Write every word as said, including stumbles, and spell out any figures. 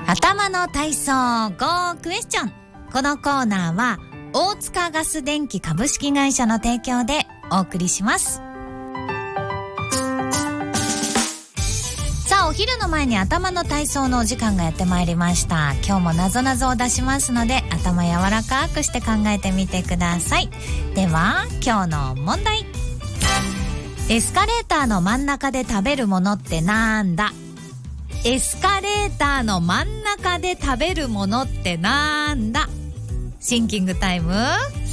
頭の体操 Go クエスチョン。このコーナーは大塚ガス電気株式会社の提供でお送りします。さあ、お昼の前に頭の体操のお時間がやってまいりました。今日もなぞなぞを出しますので、頭柔らかくして考えてみてください。では今日の問題。エスカレーターの真ん中で食べるものってなんだ？エスカレーターの真ん中で食べるものってなんだ？シンキングタイム